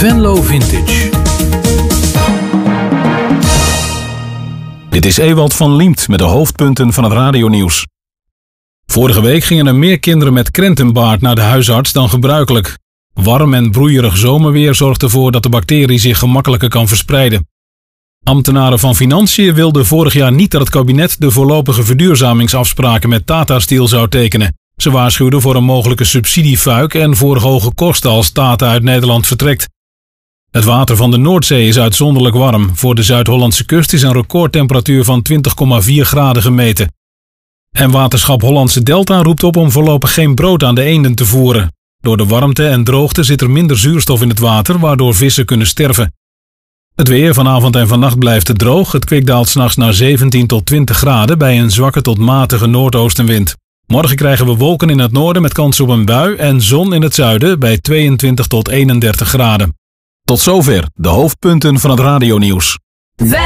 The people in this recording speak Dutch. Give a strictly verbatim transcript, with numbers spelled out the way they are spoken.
Venlo Vintage. Dit is Ewald van Liemt met de hoofdpunten van het radionieuws. Vorige week gingen er meer kinderen met krentenbaard naar de huisarts dan gebruikelijk. Warm en broeierig zomerweer zorgt ervoor dat de bacterie zich gemakkelijker kan verspreiden. Ambtenaren van Financiën wilden vorig jaar niet dat het kabinet de voorlopige verduurzamingsafspraken met Tata Steel zou tekenen. Ze waarschuwden voor een mogelijke subsidiefuik en voor hoge kosten als Tata uit Nederland vertrekt. Het water van de Noordzee is uitzonderlijk warm. Voor de Zuid-Hollandse kust is een recordtemperatuur van twintig komma vier graden gemeten. En Waterschap Hollandse Delta roept op om voorlopig geen brood aan de eenden te voeren. Door de warmte en droogte zit er minder zuurstof in het water, waardoor vissen kunnen sterven. Het weer vanavond en vannacht blijft het droog. Het kwik daalt 's nachts naar zeventien tot twintig graden bij een zwakke tot matige noordoostenwind. Morgen krijgen we wolken in het noorden met kans op een bui en zon in het zuiden bij tweeëntwintig tot eenendertig graden. Tot zover de hoofdpunten van het radionieuws.